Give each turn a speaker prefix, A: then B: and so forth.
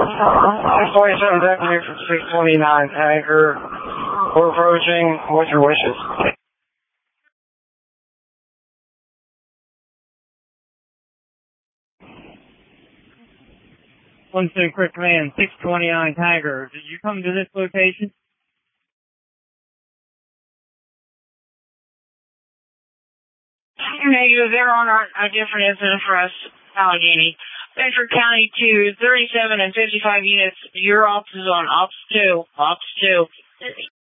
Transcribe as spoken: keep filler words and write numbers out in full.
A: six twenty-seven Deputy from six twenty-nine Tiger. We're approaching. What's your wishes?
B: One two, quick command, six twenty-nine Tiger. Did you come to this location?
C: Negative, they're on a, a different incident for us, Allegheny. Bedford County two, thirty-seven and fifty-five units. Your office is on Ops two. Ops two.